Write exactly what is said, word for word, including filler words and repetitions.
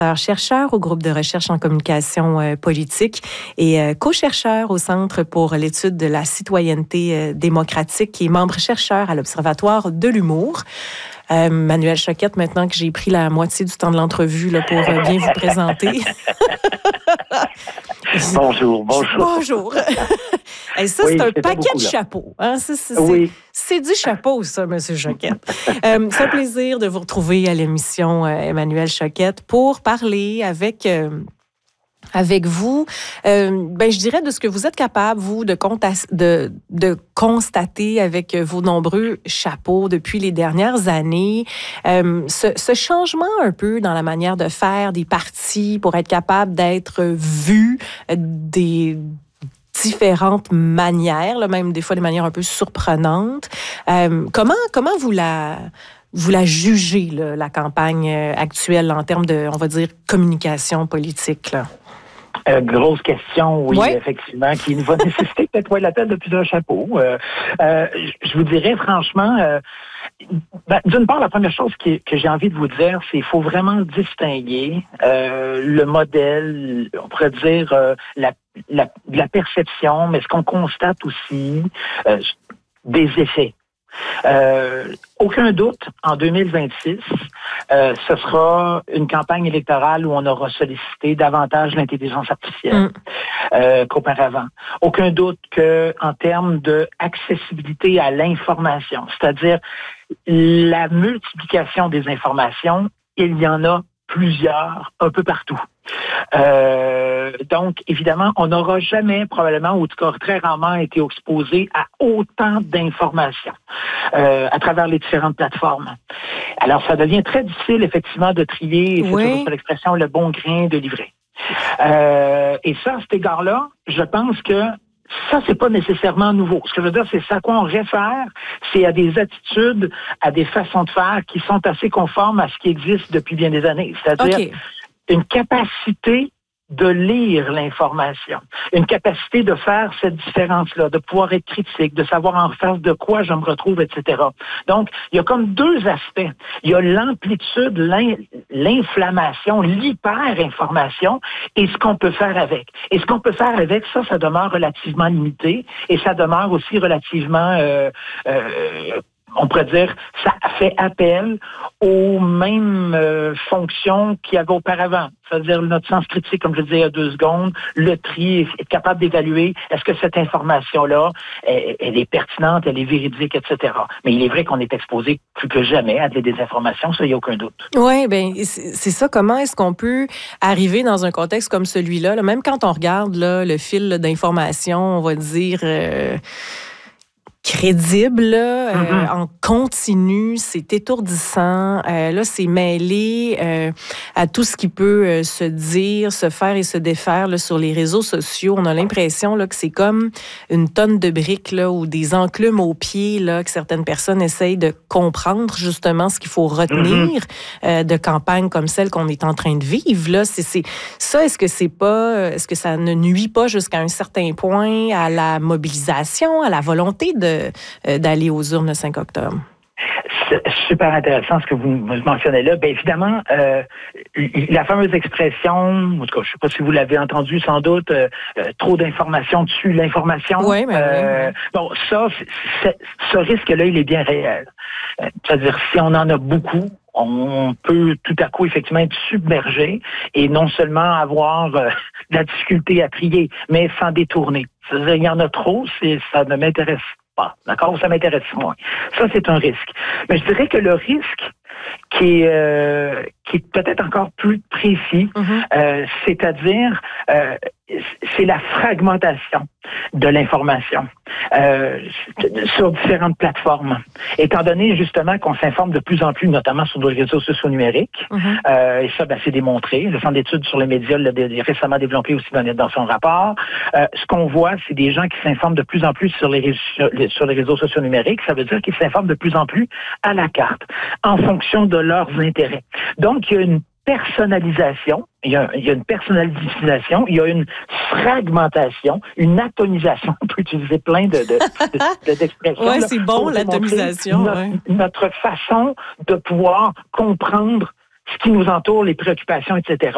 chercheur au groupe de recherche en communication euh, politique et euh, co-chercheur au Centre pour l'étude de la citoyenneté euh, démocratique et membre chercheur à l'Observatoire de l'humour. Euh, Manuel Choquette, maintenant que j'ai pris la moitié du temps de l'entrevue là, pour euh, bien vous présenter. Bonjour, bonjour. Bonjour. Et ça, oui, c'est un paquet beaucoup, de chapeaux. Hein? Ça, c'est, oui. c'est, c'est du chapeau, ça, M. Choquette. euh, c'est un plaisir de vous retrouver à l'émission euh, Emmanuel Choquette pour parler avec... Euh, avec vous, euh, ben je dirais de ce que vous êtes capable, vous, de, contas- de, de constater avec vos nombreux chapeaux depuis les dernières années, euh, ce, ce changement un peu dans la manière de faire des partis pour être capable d'être vu des différentes manières, là, même des fois des manières un peu surprenantes. Euh, comment, comment vous la... Vous la jugez, là, la campagne actuelle, là, en termes de, on va dire, communication politique, là? Euh, grosse question, oui, ouais. effectivement, qui va nécessiter peut-être ouais, l'appel de plusieurs chapeaux. Euh, euh, je vous dirais franchement, euh, ben, d'une part, la première chose qui, que j'ai envie de vous dire, c'est qu'il faut vraiment distinguer euh, le modèle, on pourrait dire euh, la, la, la perception, mais ce qu'on constate aussi, euh, des effets. Euh, aucun doute, en deux mille vingt-six, euh, ce sera une campagne électorale où on aura sollicité davantage l'intelligence artificielle mm. euh, qu'auparavant. Aucun doute que, en termes de accessibilité à l'information, c'est-à-dire la multiplication des informations, il y en a plusieurs un peu partout. Euh, donc, évidemment, on n'aura jamais, probablement, ou en tout cas très rarement, été exposé à autant d'informations euh, à travers les différentes plateformes. Alors, ça devient très difficile, effectivement, de trier, oui. c'est toujours l'expression, le bon grain de livret. Euh, et ça, à cet égard-là, je pense que ça, c'est pas nécessairement nouveau. Ce que je veux dire, c'est ça à quoi on réfère, c'est à des attitudes, à des façons de faire qui sont assez conformes à ce qui existe depuis bien des années. C'est-à-dire okay. une capacité de lire l'information, une capacité de faire cette différence-là, de pouvoir être critique, de savoir en face de quoi je me retrouve, et cetera. Donc, il y a comme deux aspects. Il y a l'amplitude, l'in- l'inflammation, l'hyper-information et ce qu'on peut faire avec. Et ce qu'on peut faire avec, ça, ça demeure relativement limité et ça demeure aussi relativement... Euh, euh, on pourrait dire, ça fait appel aux mêmes euh, fonctions qu'il y avait auparavant. C'est-à-dire notre sens critique, comme je disais il y a deux secondes, le tri, être capable d'évaluer est-ce que cette information-là, elle, elle est pertinente, elle est véridique, et cetera. Mais il est vrai qu'on est exposé plus que jamais à des désinformations, ça, il n'y a aucun doute. Oui, bien, c'est, c'est ça. Comment est-ce qu'on peut arriver dans un contexte comme celui-là, là, même quand on regarde là, le fil là, d'information, on va dire... Euh, crédible, là, mm-hmm. euh, en continu, c'est étourdissant. Euh, là, c'est mêlé euh, à tout ce qui peut euh, se dire, se faire et se défaire là, sur les réseaux sociaux. On a l'impression là, que c'est comme une tonne de briques là, ou des enclumes aux pieds là, que certaines personnes essayent de comprendre justement ce qu'il faut retenir mm-hmm. euh, de campagnes comme celle qu'on est en train de vivre. Là. C'est, c'est, ça, est-ce que c'est pas, est-ce que ça ne nuit pas jusqu'à un certain point à la mobilisation, à la volonté de d'aller aux urnes le cinq octobre? C'est super intéressant ce que vous mentionnez là. Bien évidemment, euh, la fameuse expression, en tout cas, je ne sais pas si vous l'avez entendu sans doute, euh, euh, trop d'informations tue l'information. Oui, mais euh, oui. Bon, ça, c'est, c'est, ce risque-là, il est bien réel. Euh, c'est-à-dire, si on en a beaucoup, on peut tout à coup effectivement être submergé et non seulement avoir euh, de la difficulté à trier, mais s'en détourner. C'est-à-dire, il y en a trop, c'est, ça ne m'intéresse pas. D'accord? Ça m'intéresse moins. Ça, c'est un risque. Mais je dirais que le risque qui est, euh, qui est peut-être encore plus précis, mm-hmm. euh, c'est-à-dire euh, c'est la fragmentation de l'information euh, sur différentes plateformes. Étant donné justement qu'on s'informe de plus en plus, notamment sur les réseaux sociaux numériques, mm-hmm. euh, et ça, ben, c'est démontré. Le Centre d'études sur les médias l'a récemment développé aussi dans, dans son rapport. Euh, ce qu'on voit, c'est des gens qui s'informent de plus en plus sur les, sur les, sur les réseaux sociaux numériques. Ça veut dire qu'ils s'informent de plus en plus à la carte, en fonction de leurs intérêts. Donc, il y a une personnalisation, il y a, il y a une personnalisation, il y a une fragmentation, une atomisation. On peut utiliser plein de, de, de, de, d'expressions. Oui, c'est bon, l'atomisation. Notre, ouais. notre façon de pouvoir comprendre ce qui nous entoure, les préoccupations, et cetera.